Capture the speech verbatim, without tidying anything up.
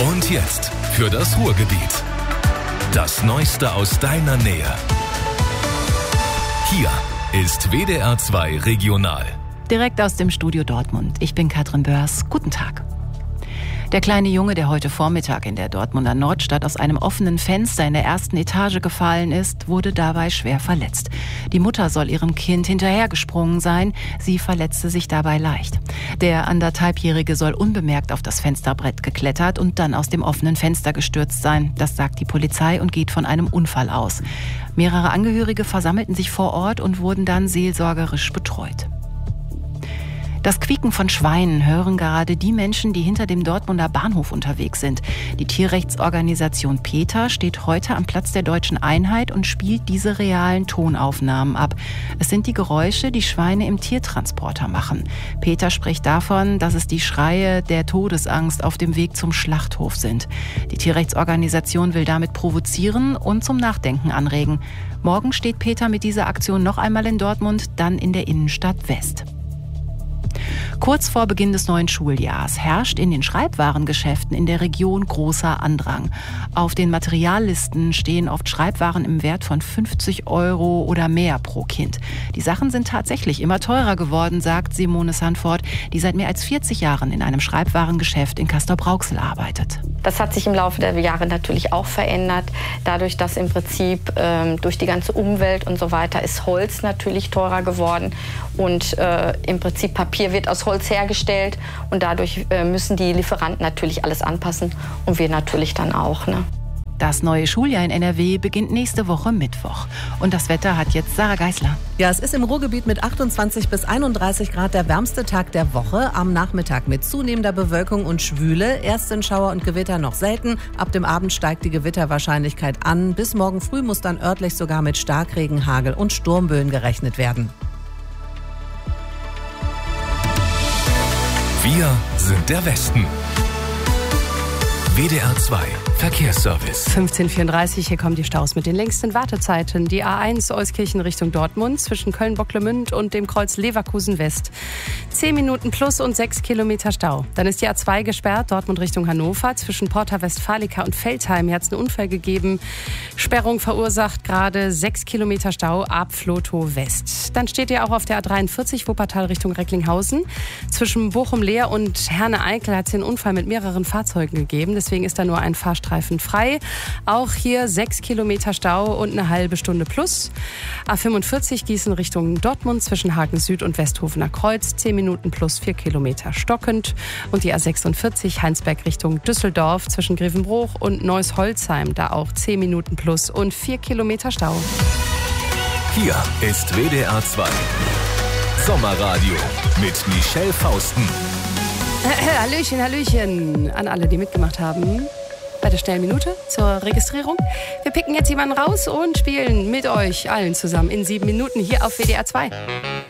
Und jetzt für das Ruhrgebiet. Das Neueste aus deiner Nähe. Hier ist W D R zwei Regional. Direkt aus dem Studio Dortmund. Ich bin Katrin Börs. Guten Tag. Der kleine Junge, der heute Vormittag in der Dortmunder Nordstadt aus einem offenen Fenster in der ersten Etage gefallen ist, wurde dabei schwer verletzt. Die Mutter soll ihrem Kind hinterhergesprungen sein. Sie verletzte sich dabei leicht. Der anderthalbjährige soll unbemerkt auf das Fensterbrett geklettert und dann aus dem offenen Fenster gestürzt sein. Das sagt die Polizei und geht von einem Unfall aus. Mehrere Angehörige versammelten sich vor Ort und wurden dann seelsorgerisch betreut. Das Quieken von Schweinen hören gerade die Menschen, die hinter dem Dortmunder Bahnhof unterwegs sind. Die Tierrechtsorganisation PETA steht heute am Platz der Deutschen Einheit und spielt diese realen Tonaufnahmen ab. Es sind die Geräusche, die Schweine im Tiertransporter machen. PETA spricht davon, dass es die Schreie der Todesangst auf dem Weg zum Schlachthof sind. Die Tierrechtsorganisation will damit provozieren und zum Nachdenken anregen. Morgen steht PETA mit dieser Aktion noch einmal in Dortmund, dann in der Innenstadt West. Kurz vor Beginn des neuen Schuljahrs herrscht in den Schreibwarengeschäften in der Region großer Andrang. Auf den Materiallisten stehen oft Schreibwaren im Wert von fünfzig Euro oder mehr pro Kind. Die Sachen sind tatsächlich immer teurer geworden, sagt Simone Sanford, die seit mehr als vierzig Jahren in einem Schreibwarengeschäft in Castrop-Rauxel arbeitet. Das hat sich im Laufe der Jahre natürlich auch verändert. Dadurch, dass im Prinzip ähm, durch die ganze Umwelt und so weiter ist Holz natürlich teurer geworden. Und äh, im Prinzip Papier wird aus Holz hergestellt. Und dadurch äh, müssen die Lieferanten natürlich alles anpassen. Und wir natürlich dann auch, ne? Das neue Schuljahr in N R W beginnt nächste Woche Mittwoch. Und das Wetter hat jetzt Sarah Geisler. Ja, es ist im Ruhrgebiet mit achtundzwanzig bis einunddreißig Grad der wärmste Tag der Woche. Am Nachmittag mit zunehmender Bewölkung und Schwüle. Erst sind Schauer und Gewitter noch selten. Ab dem Abend steigt die Gewitterwahrscheinlichkeit an. Bis morgen früh muss dann örtlich sogar mit Starkregen, Hagel und Sturmböen gerechnet werden. Wir sind der Westen. W D R zwei Verkehrsservice. fünfzehn Uhr vierunddreißig, hier kommen die Staus mit den längsten Wartezeiten. Die A eins Euskirchen Richtung Dortmund zwischen Köln-Bocklemünd und dem Kreuz Leverkusen West. zehn Minuten plus und sechs Kilometer Stau. Dann ist die A zwei gesperrt, Dortmund Richtung Hannover. Zwischen Porta Westfalica und Veltheim hat es einen Unfall gegeben. Sperrung verursacht gerade sechs Kilometer Stau ab Flotow West. Dann steht ihr auch auf der A dreiundvierzig Wuppertal Richtung Recklinghausen. Zwischen Bochum-Leer und Herne-Eickel hat es einen Unfall mit mehreren Fahrzeugen gegeben. Deswegen ist da nur ein Fahrstreifen frei. Auch hier sechs Kilometer Stau und eine halbe Stunde plus. A fünfundvierzig Gießen Richtung Dortmund zwischen Hagen Süd und Westhofener Kreuz. zehn Minuten plus vier Kilometer stockend. Und die A sechsundvierzig Heinsberg Richtung Düsseldorf zwischen Grevenbroich und Neuss-Holzheim. Da auch zehn Minuten plus und vier Kilometer Stau. Hier ist W D R zwei Sommerradio mit Michelle Fausten. Hallöchen, Hallöchen an alle, die mitgemacht haben bei der schnellen Minute zur Registrierung. Wir picken jetzt jemanden raus und spielen mit euch allen zusammen in sieben Minuten hier auf W D R zwei.